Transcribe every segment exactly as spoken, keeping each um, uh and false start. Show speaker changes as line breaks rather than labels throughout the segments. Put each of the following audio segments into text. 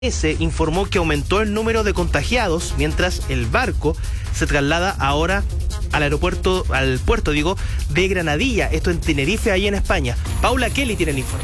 Se informó que aumentó el número de contagiados mientras el barco se traslada ahora al aeropuerto, al puerto, digo, de Granadilla, esto en Tenerife, ahí en España. Paula Kelly tiene el informe.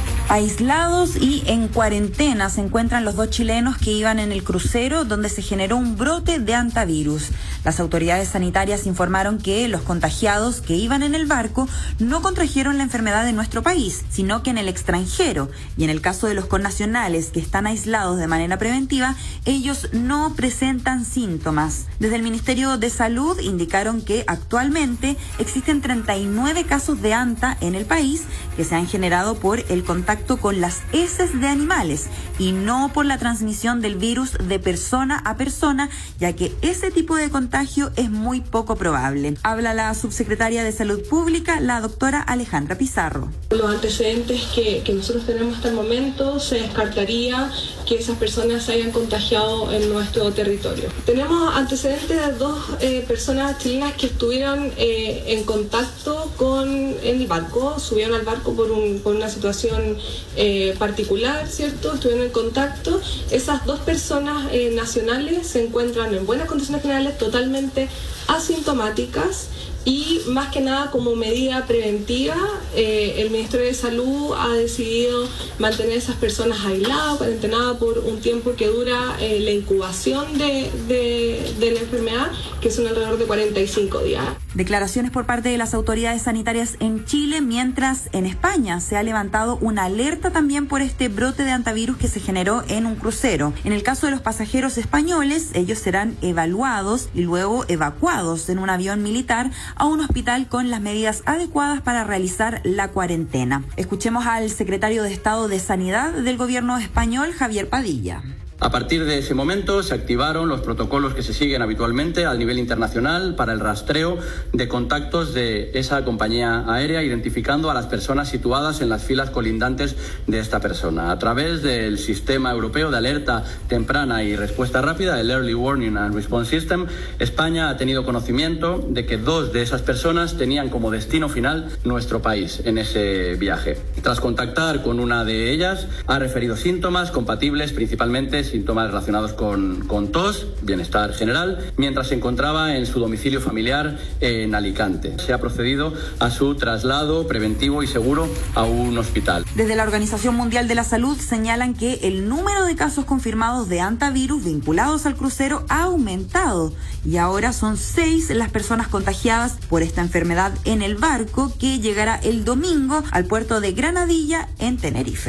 Aislados y en cuarentena se encuentran los dos chilenos que iban en el crucero donde se generó un brote de hantavirus. Las autoridades sanitarias informaron que los contagiados que iban en el barco no contrajeron la enfermedad en nuestro país, sino que en el extranjero. Y en el caso de los connacionales que están aislados de manera preventiva, ellos no presentan síntomas. Desde el Ministerio de Salud indicaron que actualmente existen treinta y nueve casos de hanta en el país que se han generado por el contacto con las heces de animales y no por la transmisión del virus de persona a persona, ya que ese tipo de contagio es muy poco probable. Habla la subsecretaria de Salud Pública, la doctora Alejandra Pizarro.
Los antecedentes que, que nosotros tenemos hasta el momento, se descartaría que esas personas se hayan contagiado en nuestro territorio. Tenemos antecedentes de dos eh, personas chilenas que estuvieron eh, en contacto con el barco, subieron al barco por, un, por una situación eh, particular, ¿cierto? Estuvieron en contacto. Esas dos personas eh, nacionales se encuentran en buenas condiciones generales, totalmente asintomáticas. Y más que nada como medida preventiva, eh, el Ministerio de Salud ha decidido mantener a esas personas aisladas, cuarentenadas por un tiempo que dura eh, la incubación de, de, de la enfermedad, que son alrededor de cuarenta y cinco días.
Declaraciones por parte de las autoridades sanitarias en Chile, mientras en España se ha levantado una alerta también por este brote de hantavirus que se generó en un crucero. En el caso de los pasajeros españoles, ellos serán evaluados y luego evacuados en un avión militar a un hospital con las medidas adecuadas para realizar la cuarentena. Escuchemos al secretario de Estado de Sanidad del gobierno español, Javier Padilla.
A partir de ese momento se activaron los protocolos que se siguen habitualmente a nivel internacional para el rastreo de contactos de esa compañía aérea, identificando a las personas situadas en las filas colindantes de esta persona. A través del Sistema Europeo de Alerta Temprana y Respuesta Rápida, el Early Warning and Response System, España ha tenido conocimiento de que dos de esas personas tenían como destino final nuestro país en ese viaje. Tras contactar con una de ellas, ha referido síntomas compatibles, principalmente síntomas relacionados con, con tos, bienestar general, mientras se encontraba en su domicilio familiar en Alicante. Se ha procedido a su traslado preventivo y seguro a un hospital.
Desde la Organización Mundial de la Salud señalan que el número de casos confirmados de hantavirus vinculados al crucero ha aumentado y ahora son seis las personas contagiadas por esta enfermedad en el barco que llegará el domingo al puerto de Granadilla en Tenerife.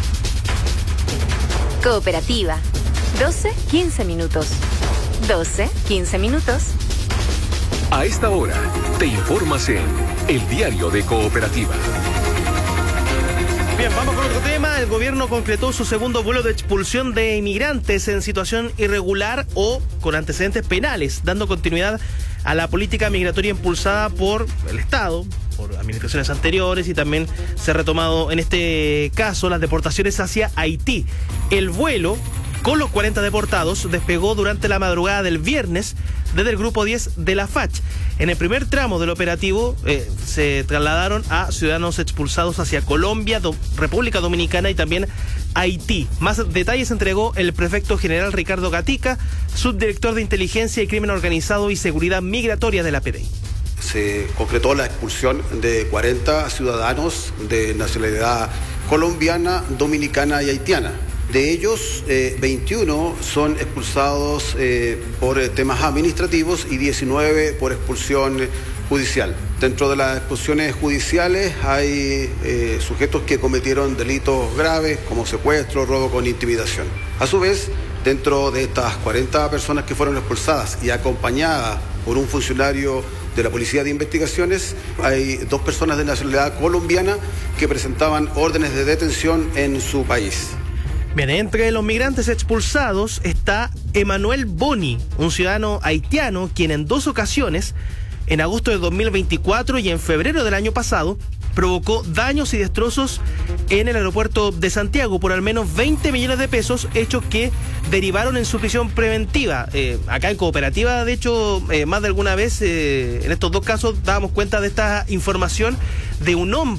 Cooperativa. doce, quince minutos. doce, quince minutos.
A esta hora, te informas en El Diario de Cooperativa.
Bien, vamos con otro tema. El gobierno concretó su segundo vuelo de expulsión de inmigrantes en situación irregular o con antecedentes penales, dando continuidad a la política migratoria impulsada por el Estado, por administraciones anteriores, y también se ha retomado en este caso las deportaciones hacia Haití. El vuelo con los cuarenta deportados despegó durante la madrugada del viernes desde el grupo diez de la F A C. En el primer tramo del operativo eh, se trasladaron a ciudadanos expulsados hacia Colombia, Do- República Dominicana y también Haití. Más detalles entregó el prefecto general Ricardo Gatica, subdirector de Inteligencia y Crimen Organizado y Seguridad Migratoria de la P D I.
Se concretó la expulsión de cuarenta ciudadanos de nacionalidad colombiana, dominicana y haitiana. De ellos, eh, veintiuno son expulsados eh, por eh, temas administrativos y diecinueve por expulsión eh, judicial. Dentro de las expulsiones judiciales hay eh, sujetos que cometieron delitos graves como secuestro, robo con intimidación. A su vez, dentro de estas cuarenta personas que fueron expulsadas y acompañadas por un funcionario de la Policía de Investigaciones, hay dos personas de nacionalidad colombiana que presentaban órdenes de detención en su país.
Bien, entre los migrantes expulsados está Emanuel Boni, un ciudadano haitiano quien en dos ocasiones, en agosto de dos mil veinticuatro y en febrero del año pasado, provocó daños y destrozos en el aeropuerto de Santiago por al menos veinte millones de pesos, hechos que derivaron en su prisión preventiva. Eh, acá en Cooperativa, de hecho, eh, más de alguna vez, eh, en estos dos casos, dábamos cuenta de esta información de un hombre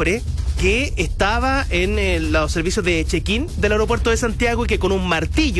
que estaba en eh, los servicios de check-in del aeropuerto de Santiago y que con un martillo